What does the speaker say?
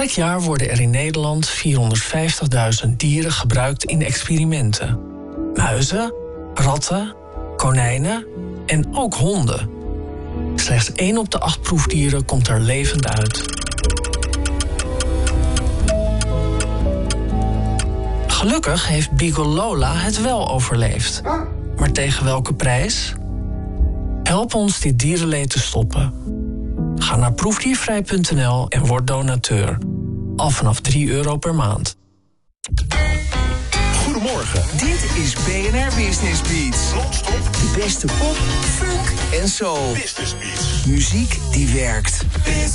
Elk jaar worden er in Nederland 450.000 dieren gebruikt in experimenten. Muizen, ratten, konijnen en ook honden. Slechts 1 op de 8 proefdieren komt er levend uit. Gelukkig heeft Beagle Lola het wel overleefd. Maar tegen welke prijs? Help ons dit dierenleed te stoppen. Ga naar proefdiervrij.nl en word donateur. Al vanaf €3 per maand. Goedemorgen. Dit is BNR Business Beats. Non-stop. De beste pop, funk en soul. Business Beats. Muziek die werkt.